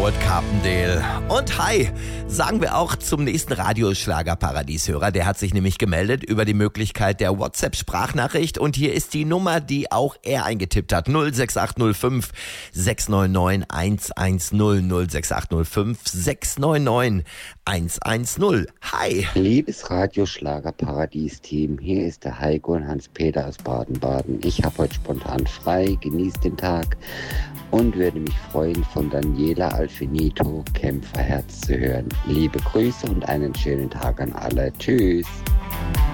Kurt Carpendale. Und hi, sagen wir auch zum nächsten Radioschlager-Paradieshörer. Der hat sich nämlich gemeldet über die Möglichkeit der WhatsApp-Sprachnachricht. Und hier ist die Nummer, die auch er eingetippt hat. 06805 699 110 06805 699 110. Hi. Liebes Radioschlager-Paradies-Team, hier ist der Heiko und Hans-Peter aus Baden-Baden. Ich habe heute spontan frei, genieße den Tag und würde mich freuen, von Daniela Alfinito Kämpferherz zu hören. Liebe Grüße und einen schönen Tag an alle. Tschüss.